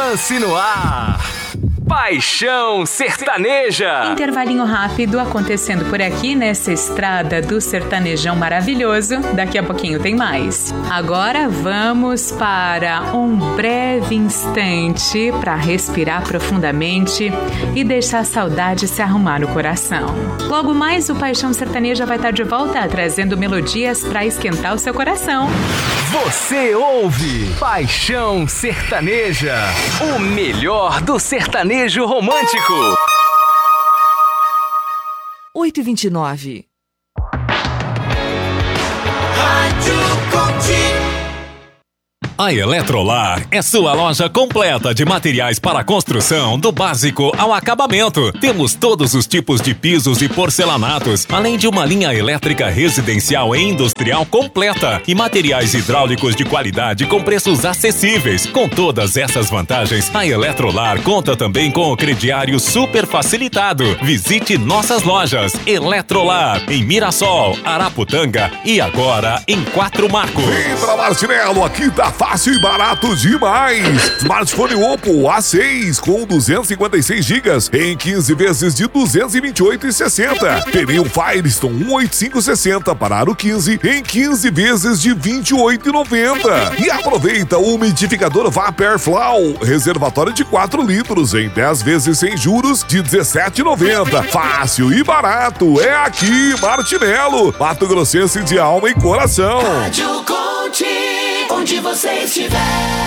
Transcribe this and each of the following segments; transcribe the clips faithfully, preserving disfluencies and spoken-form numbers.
Romance no ar. Paixão Sertaneja. Intervalinho rápido acontecendo por aqui nessa estrada do sertanejão maravilhoso. Daqui a pouquinho tem mais. Agora vamos para um breve instante para respirar profundamente e deixar a saudade se arrumar no coração. Logo mais o Paixão Sertaneja vai estar de volta trazendo melodias para esquentar o seu coração. Você ouve Paixão Sertaneja, o melhor do sertanejo romântico. oito e vinte e nove. A Eletrolar é sua loja completa de materiais para construção, do básico ao acabamento. Temos todos os tipos de pisos e porcelanatos, além de uma linha elétrica residencial e industrial completa e materiais hidráulicos de qualidade com preços acessíveis. Com todas essas vantagens, a Eletrolar conta também com o crediário super facilitado. Visite nossas lojas Eletrolar em Mirassol, Araputanga e agora em Quatro Marcos. Vem pra Martinello, aqui tá fácil e barato demais. Smartphone Oppo A seis com duzentos e cinquenta e seis gigas em quinze vezes de duzentos e vinte e oito reais e sessenta centavos. Pneu Firestone cento e oitenta e cinco sessenta para aro quinze em quinze vezes de vinte e oito reais e noventa centavos. E aproveita o umidificador Vapor Flow, reservatório de quatro litros em dez vezes sem juros de dezessete reais e noventa centavos. Fácil e barato é aqui, Martinello, Mato Grossense de alma e coração. Rádio Conte, onde você estiver.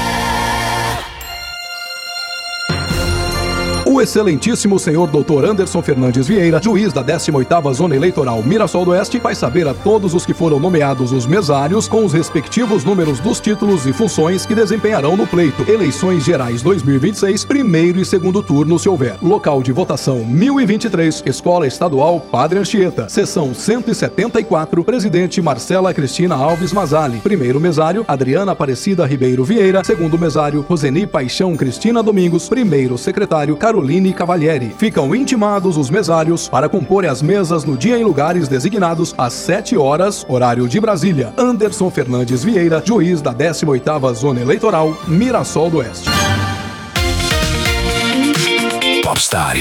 O excelentíssimo senhor doutor Anderson Fernandes Vieira, juiz da décima oitava Zona Eleitoral Mirassol do Oeste, faz saber a todos os que foram nomeados os mesários com os respectivos números dos títulos e funções que desempenharão no pleito. Eleições Gerais dois mil e vinte e seis, primeiro e segundo turno se houver. Local de votação mil e vinte e três, Escola Estadual Padre Anchieta. Seção cento e setenta e quatro, Presidente Marcela Cristina Alves Mazali. Primeiro mesário, Adriana Aparecida Ribeiro Vieira. Segundo mesário, Roseni Paixão Cristina Domingos. Primeiro secretário, Caroline Cavalieri. Ficam intimados os mesários para comporem as mesas no dia e lugares designados às sete horas, horário de Brasília. Anderson Fernandes Vieira, juiz da décima oitava Zona Eleitoral, Mirassol do Oeste. Popstar